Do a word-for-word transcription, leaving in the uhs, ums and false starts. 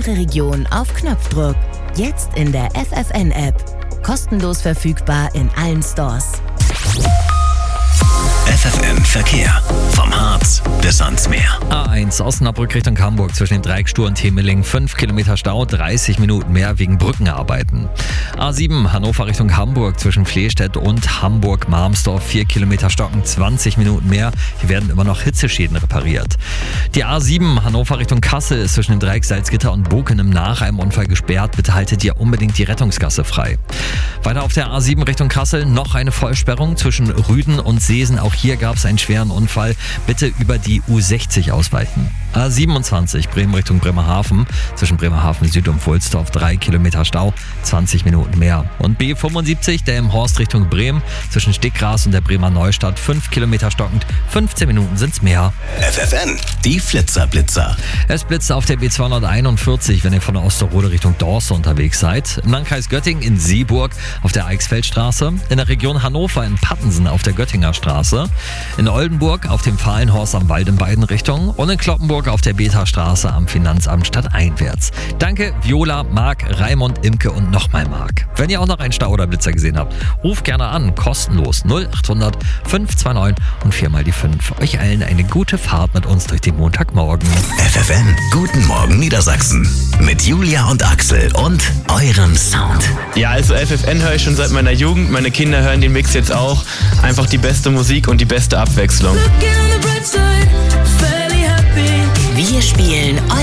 eure Region auf Knopfdruck. Jetzt in der F F N-App. Kostenlos verfügbar in allen Stores. F F N Verkehr. Vom Harz bis ans Meer. A eins Osnabrück Richtung Hamburg zwischen den Dreieckstur und Temeling. fünf Kilometer Stau, dreißig Minuten mehr wegen Brückenarbeiten. A sieben Hannover Richtung Hamburg zwischen Flehstedt und Hamburg-Marmsdorf. vier Kilometer Stocken, zwanzig Minuten mehr. Hier werden immer noch Hitzeschäden repariert. Die A sieben Hannover Richtung Kassel ist zwischen dem Dreieck Salzgitter und Bokenem nach einem Unfall gesperrt. Bitte haltet ihr unbedingt die Rettungsgasse frei. Weiter auf der A sieben Richtung Kassel noch eine Vollsperrung zwischen Rüden und Seesen. Auch hier gab es einen schweren Unfall. Bitte über die U sechzig ausweichen. A siebenundzwanzig Bremen Richtung Bremerhaven. Zwischen Bremerhaven Süd und Wohlsdorf drei Kilometer Stau, zwanzig Minuten mehr. Und B fünfundsiebzig Delmenhorst Richtung Bremen. Zwischen Stickgras und der Bremer Neustadt fünf Kilometer stockend, fünfzehn Minuten sind's mehr. F F N, die Flitzer-Blitzer. Es blitzt auf der B zweihunderteinundvierzig, wenn ihr von der Osterode Richtung Dorste unterwegs seid. Im Landkreis Göttingen in Seeburg auf der Eichsfeldstraße. In der Region Hannover in Pattensen auf der Göttinger Straße. In Oldenburg auf dem Fahlenhorst am Wald in beiden Richtungen. Und in Kloppenburg auf der Beta-Straße am Finanzamt stadteinwärts. Danke Viola, Marc, Raimund, Imke und nochmal Marc. Wenn ihr auch noch einen Stau oder Blitzer gesehen habt, ruft gerne an, kostenlos null achthundert fünf zwei neun und viermal die fünf. Euch allen eine gute Fahrt mit uns durch den Montagmorgen. F F N, guten Morgen Niedersachsen. Mit Julia und Axel und eurem Sound. Ja, also F F N höre ich schon seit meiner Jugend. Meine Kinder hören den Mix jetzt auch. Einfach die beste Musik und die beste Abwechslung. Wir spielen